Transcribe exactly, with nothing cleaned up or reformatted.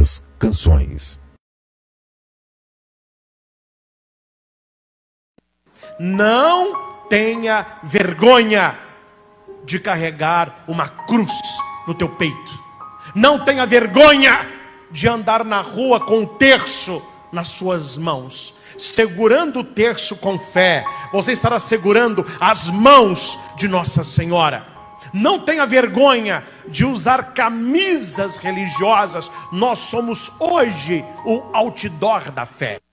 suas canções. Não tenha vergonha de carregar uma cruz no teu peito. Não tenha vergonha de andar na rua com um terço nas suas mãos. Segurando o terço com fé, você estará segurando as mãos de Nossa Senhora. Não tenha vergonha de usar camisas religiosas. Nós somos hoje o outdoor da fé.